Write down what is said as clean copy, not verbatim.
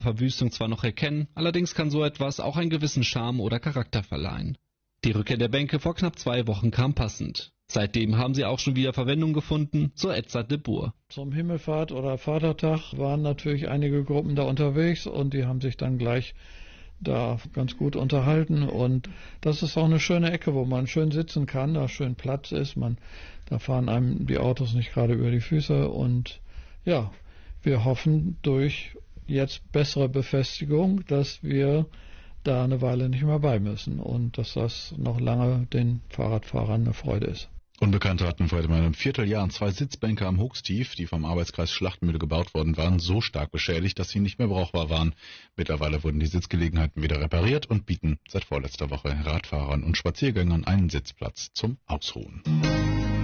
Verwüstung zwar noch erkennen, allerdings kann so etwas auch einen gewissen Charme oder Charakter verleihen. Die Rückkehr der Bänke vor knapp 2 Wochen kam passend. Seitdem haben sie auch schon wieder Verwendung gefunden, so Edzard de Boer. Zum Himmelfahrt oder Vatertag waren natürlich einige Gruppen da unterwegs und die haben sich dann gleich da ganz gut unterhalten. Und das ist auch eine schöne Ecke, wo man schön sitzen kann, da schön Platz ist. Da fahren einem die Autos nicht gerade über die Füße. Und ja, wir hoffen durch jetzt bessere Befestigung, dass wir da eine Weile nicht mehr bei müssen und dass das noch lange den Fahrradfahrern eine Freude ist. Unbekannte hatten vor etwa einem Vierteljahr 2 Sitzbänke am Hochstief, die vom Arbeitskreis Schlachtmühle gebaut worden waren, so stark beschädigt, dass sie nicht mehr brauchbar waren. Mittlerweile wurden die Sitzgelegenheiten wieder repariert und bieten seit vorletzter Woche Radfahrern und Spaziergängern einen Sitzplatz zum Ausruhen.